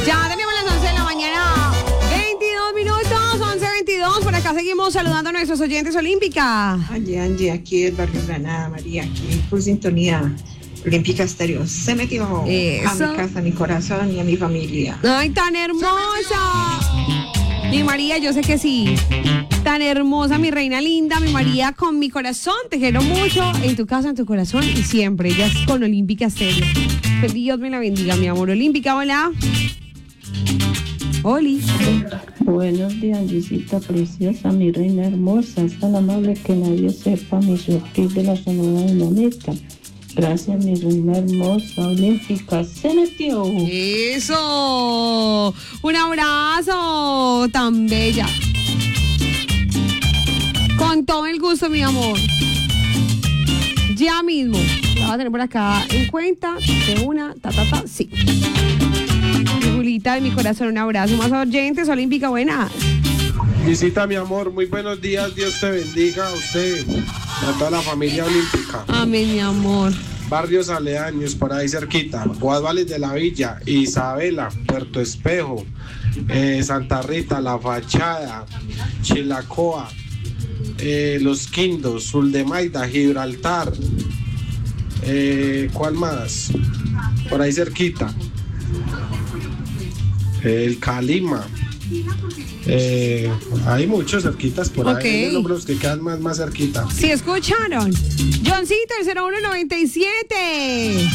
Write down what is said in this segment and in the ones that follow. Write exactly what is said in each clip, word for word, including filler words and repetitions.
Ya tenemos las once de la mañana, veintidós minutos, once veintidós. Por acá seguimos saludando a nuestros oyentes Olímpica. Angie, Angie, aquí es Barrio Granada, María, aquí por sintonía Olímpica Estéreo. Se metió Eso. a mi casa, a mi corazón y a mi familia. ¡Ay, tan hermosa! Mi María, yo sé que sí. Tan hermosa, mi reina linda, mi María, con mi corazón. Te quiero mucho, en tu casa, en tu corazón y siempre. Ella es con Olímpica Estéreo. Que Dios me la bendiga, mi amor. Olímpica, hola. Oli. Buenos días, Angisita preciosa, mi reina hermosa. Es tan amable que nadie sepa mi surtir de la Sonora Dinamita. Gracias, mi reina hermosa, Olímpica. Se metió. Eso. Un abrazo tan bella. Con todo el gusto, mi amor. Ya mismo. La voy a tener por acá en cuenta. De una, ta, ta, ta, sí. Mi Julita de mi corazón, un abrazo. Más oyentes, Olímpica, buenas. Visita, mi amor, muy buenos días, Dios te bendiga a usted, a toda la familia olímpica. Amén, mi amor. Barrios aledaños, por ahí cerquita, Guadales de la Villa, Isabela, Puerto Espejo, eh, Santa Rita, La Fachada, Chilacoa, eh, Los Quindos, Suldemaida, Gibraltar, eh, ¿cuál más? Por ahí cerquita, el Calima. Eh, hay muchos cerquitas por Ok. ahí, los nombres que quedan más, más cerquita. Sí, escucharon. Johncito, el cero uno noventa y siete.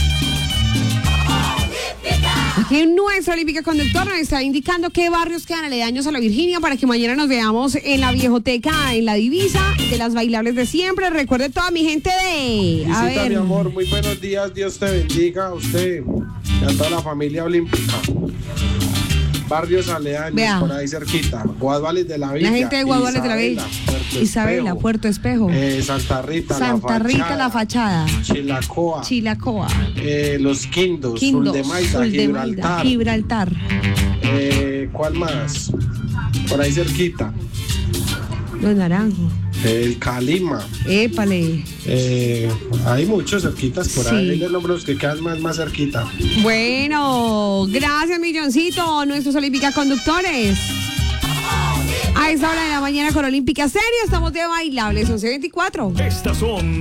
Aquí nuestro Olímpica Conductor nos está indicando qué barrios quedan aledaños a la Virginia para que mañana nos veamos en la Viejoteca, en la Divisa, de las bailables de siempre. Recuerde toda mi gente de... A Visita, ver. mi amor, muy buenos días, Dios te bendiga a usted y a toda la familia olímpica. Barrios aledaños, Vea. por ahí cerquita, Guadales de la Villa, La gente de Guadales de la Villa. Puerto Isabela, Espejo, Puerto Espejo. eh, Santa Rita, Santa La Rita, Fachada, La Fachada. Chilacoa, Chilacoa. eh, Los Quindos, Quindos. Suldemaida, Suldemaida, Gibraltar, Gibraltar. eh, ¿cuál más? Por ahí cerquita, Los Naranjos. el Calima. Épale. Eh, hay muchos cerquitas por Sí. ahí, los nombres que quedan más, más cerquita. Bueno, gracias, milloncito, nuestros Olímpica Conductores. A esta hora de la mañana con Olímpica Serio estamos de bailables, once veinticuatro. Estas son